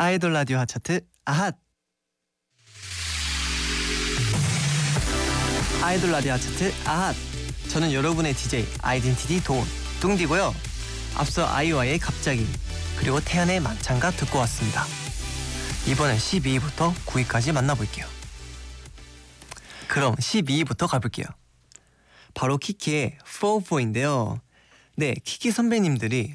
아이돌 라디오 핫차트 아핫. 아이돌 라디오 핫차트 아핫. 저는 여러분의 DJ 아이덴티티 도운 뚱디고요. 앞서 아이와의 갑자기 그리고 태연의 만찬가 듣고 왔습니다. 이번엔 12위부터 9위까지 만나볼게요. 그럼 12위부터 가볼게요. 바로 키키의 4-4인데요. 네, 키키 선배님들이